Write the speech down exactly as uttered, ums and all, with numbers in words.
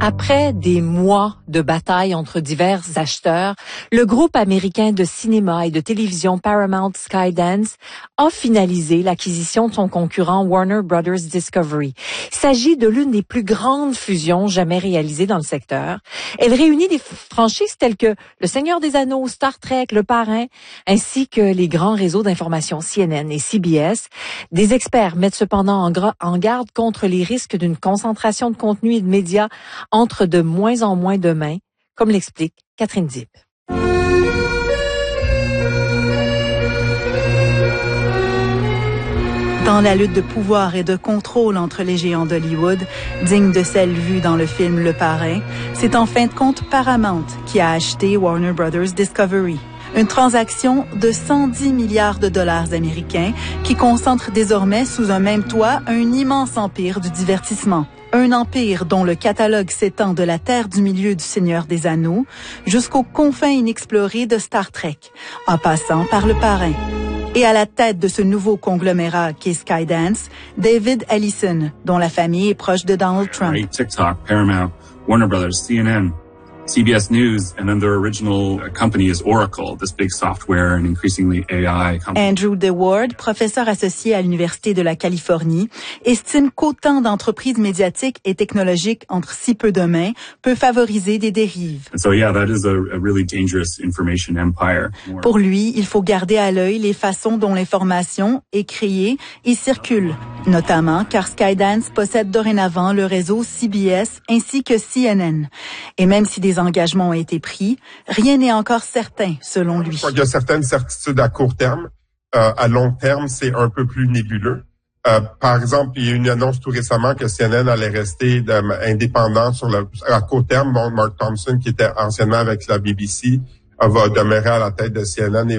Après des mois de bataille entre divers acheteurs, le groupe américain de cinéma et de télévision Paramount Skydance a finalisé l'acquisition de son concurrent Warner Brothers Discovery. Il s'agit de l'une des plus grandes fusions jamais réalisées dans le secteur. Elle réunit des franchises telles que Le Seigneur des Anneaux, Star Trek, Le Parrain, ainsi que les grands réseaux d'information C N N et C B S. Des experts mettent cependant en, gra- en garde contre les risques d'une concentration de contenu et de médias entre de moins en moins de mains, comme l'explique Catherine Dipp. Dans la lutte de pouvoir et de contrôle entre les géants d'Hollywood, digne de celle vue dans le film Le Parrain, c'est en fin de compte Paramount qui a acheté Warner Brothers Discovery. Une transaction de cent dix milliards de dollars américains qui concentre désormais sous un même toit un immense empire du divertissement. Un empire dont le catalogue s'étend de la terre du milieu du Seigneur des Anneaux jusqu'aux confins inexplorés de Star Trek, en passant par Le Parrain. Et à la tête de ce nouveau conglomérat qu'est Skydance, David Ellison, dont la famille est proche de Donald Trump. TikTok, Paramount, Warner Brothers, C N N, C B S News, and then their original company is Oracle, this big software and increasingly A I company. Andrew DeWard, professeur associé à l'Université de la Californie, estime qu'autant d'entreprises médiatiques et technologiques entre si peu de mains peut favoriser des dérives. And so yeah, that is a, a really dangerous information empire. Pour lui, il faut garder à l'œil les façons dont l'information est créée et circule, notamment car Skydance possède dorénavant le réseau C B S ainsi que C N N. Et même si des engagements ont été pris, rien n'est encore certain, selon lui. Il y a certaines certitudes à court terme. Euh, à long terme, c'est un peu plus nébuleux. Euh, par exemple, il y a eu une annonce tout récemment que C N N allait rester euh, indépendant sur le, à court terme. Bon, Mark Thompson, qui était anciennement avec la B B C, euh, va demeurer à la tête de C N N et